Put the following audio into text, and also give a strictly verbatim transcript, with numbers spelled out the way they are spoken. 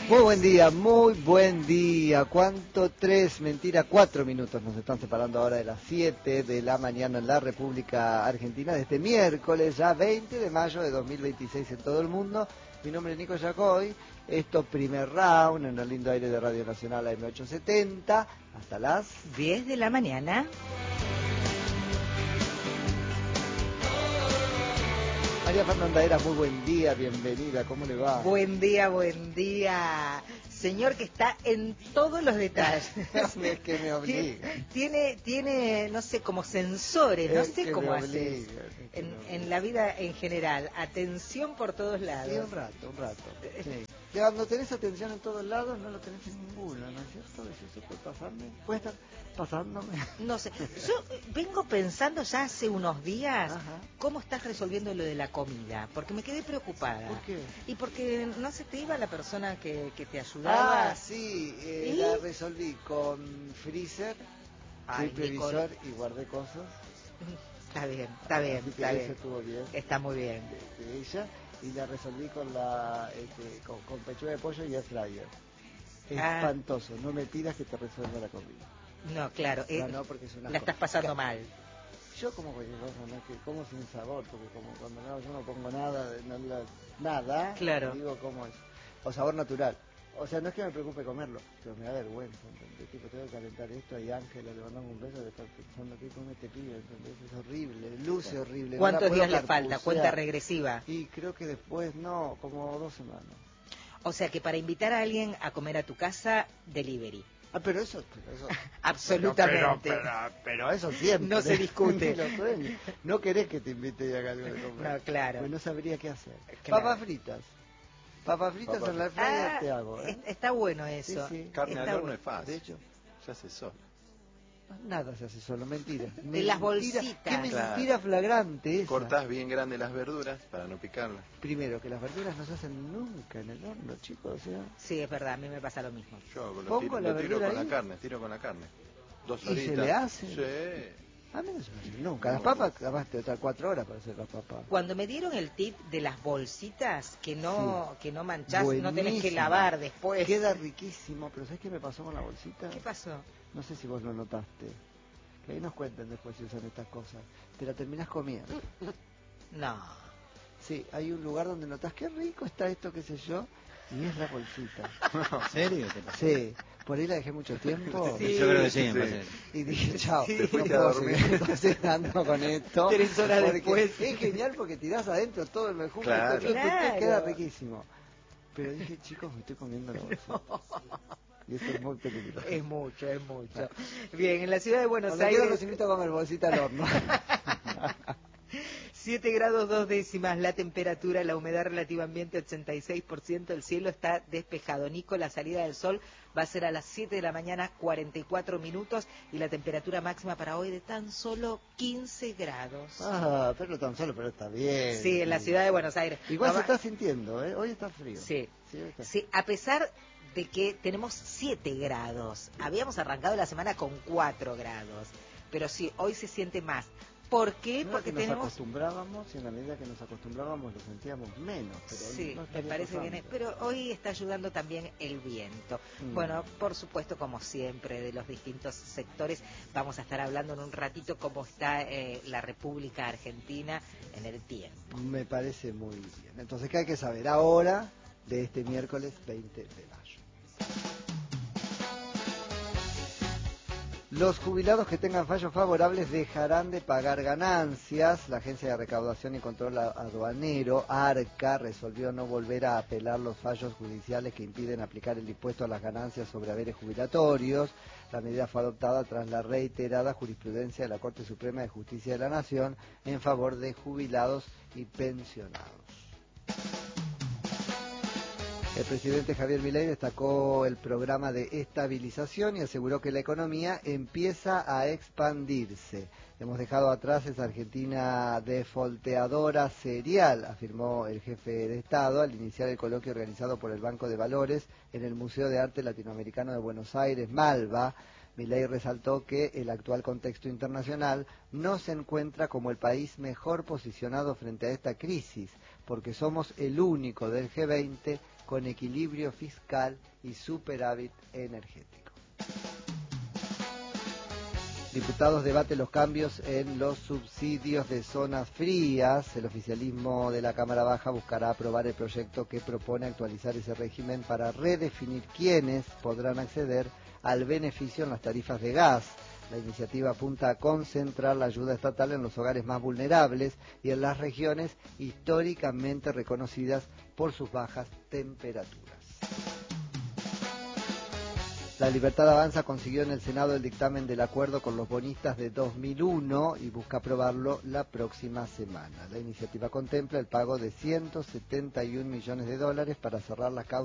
Muy buen día, muy buen día. ¿Cuánto? Tres, mentira, cuatro minutos nos están separando ahora de las siete de la mañana en la República Argentina de este miércoles, ya veinte de mayo de dos mil veintiséis en todo el mundo. Mi nombre es Nico Yacoy. Esto primer round en el lindo aire de Radio Nacional A M ochocientos setenta hasta las diez de la mañana. María Fernanda Era, muy buen día, bienvenida, ¿cómo le va? Buen día, buen día. Señor que está en todos los detalles. Es que me obliga. Tiene, tiene, no sé, como sensores, no es sé cómo hacer. Es en, en la vida en general, atención por todos lados. Sí, un rato, un rato. Sí. Cuando tenés atención en todos lados, no lo tenés en ninguno, ¿no es cierto? ¿Eso puede pasarme? ¿Puede estar pasándome? No sé, yo vengo pensando ya hace unos días, Ajá. ¿Cómo estás resolviendo lo de la comida? Porque me quedé preocupada. ¿Por qué? Y porque no se te iba la persona que, que te ayudaba. Ah, sí, eh, ¿Y? la resolví con freezer, Ay, fui previsor y guardé cosas. Está bien, está bien, Así que está eso bien. estuvo bien. Está muy bien. De, de ella, y la resolví con la este, con, con pechuga de pollo y air fryer. Ah. Espantoso, no me pidas que te resuelva la comida. No, claro, eh, No, no, porque es una la estás pasando mal. Yo como cualquier cosa, no es que como sin sabor, porque como cuando no, yo no pongo nada, no, la, nada, Claro. digo cómo es, o sabor natural. O sea, no es que me preocupe comerlo, pero me da vergüenza, ¿entendés? Tipo, tengo que calentar esto, y Ángela le mandamos un beso de estar pensando que come este pibe, ¿entendés? Es horrible, luce horrible. ¿Cuántos no días le carpucear. falta? Cuenta regresiva. Y creo que después, no, como dos semanas. O sea que para invitar a alguien a comer a tu casa, delivery. Ah, pero eso, pero eso absolutamente. Pero, pero, pero eso siempre. No se discute. Los sueños. No querés que te invite y haga algo de comer. No, claro. Pues no sabría qué hacer. Claro. Papas fritas. Papas fritas Papas en la air fryer Ah, te hago, ¿eh? Está bueno eso. Sí, sí. Carne Está al horno bueno. es fácil. De hecho, se hace solo. nada se hace solo, mentira. De las bolsitas. Qué mentira Claro. flagrante esa. Cortás bien grande las verduras para no picarlas. Primero, que las verduras no se hacen nunca en el horno, chicos. O sea, Sí, es verdad, a mí me pasa lo mismo. Yo lo Pongo tiro, la lo tiro verdura con ahí. la carne, tiro con la carne. Dos ¿Y horitas. se le hace? Sí. a mí no se me hace nunca. Las papas, capaz te estar cuatro horas para hacer las papas. Cuando me dieron el tip de las bolsitas que no Sí. que no manchás, no tenés que Buenísimo. lavar después. Queda riquísimo, pero ¿sabes qué me pasó con la bolsita? ¿Qué pasó? No sé si vos lo notaste. Que ahí nos cuenten después si usan estas cosas. Te la terminás comiendo. No. Sí, hay un lugar donde notás qué rico está esto, qué sé yo, y es la bolsita. ¿En serio? ¿Te pasó? Sí, por ahí la dejé mucho tiempo. Sí. Yo creo que sí, Sí. me parece. Y dije, chao, Sí. no Te fuiste puedo a dormir. seguir cocinando con esto. Tres horas porque después. Es genial porque tirás adentro todo el mejunje, Claro. todo, Claro. queda riquísimo. Pero dije, chicos, me estoy comiendo la bolsita. Y eso es muy peligroso. Es mucho, es mucho. Bien, en la ciudad de Buenos Cuando quiera los Aires, invito a comer bolsita al horno. siete grados dos décimas la temperatura, la humedad relativa ambiente ochenta y seis por ciento, el cielo está despejado. Nico, la salida del sol va a ser a las siete de la mañana, cuarenta y cuatro minutos, y la temperatura máxima para hoy de tan solo quince grados. Ah, pero tan solo, pero está bien. Sí, en la ciudad de Buenos Aires. Igual No se va- está sintiendo, ¿eh? Hoy está frío. Sí. Sí, hoy está Sí, a pesar de que tenemos siete grados. Habíamos arrancado la semana con cuatro grados. Pero sí, hoy se siente más. ¿Por qué? No era Porque que nos tenemos... acostumbrábamos y en la medida que nos acostumbrábamos lo sentíamos menos. Pero hoy Sí, no me estaría parece bien. pasando. Pero hoy está ayudando también el viento. Mm. Bueno, por supuesto, como siempre, de los distintos sectores, vamos a estar hablando en un ratito cómo está eh, la República Argentina en el tiempo. Me parece muy bien. Entonces, ¿qué hay que saber ahora de este miércoles veinte de mayo? Los jubilados que tengan fallos favorables dejarán de pagar ganancias. La Agencia de Recaudación y Control Aduanero, ARCA, resolvió no volver a apelar los fallos judiciales que impiden aplicar el impuesto a las ganancias sobre haberes jubilatorios. La medida fue adoptada tras la reiterada jurisprudencia de la Corte Suprema de Justicia de la Nación en favor de jubilados y pensionados. El presidente Javier Milei destacó el programa de estabilización y aseguró que la economía empieza a expandirse. Hemos dejado atrás esa Argentina defolteadora serial, afirmó el jefe de Estado al iniciar el coloquio organizado por el Banco de Valores en el Museo de Arte Latinoamericano de Buenos Aires, Malva. Milei resaltó que el actual contexto internacional no se encuentra como el país mejor posicionado frente a esta crisis, porque somos el único del G veinte con equilibrio fiscal y superávit energético. Diputados debate los cambios en los subsidios de zonas frías. El oficialismo de la Cámara Baja buscará aprobar el proyecto que propone actualizar ese régimen para redefinir quiénes podrán acceder al beneficio en las tarifas de gas. La iniciativa apunta a concentrar la ayuda estatal en los hogares más vulnerables y en las regiones históricamente reconocidas por sus bajas temperaturas. La Libertad Avanza consiguió en el Senado el dictamen del acuerdo con los bonistas de dos mil uno y busca aprobarlo la próxima semana. La iniciativa contempla el pago de ciento setenta y un millones de dólares para cerrar las causas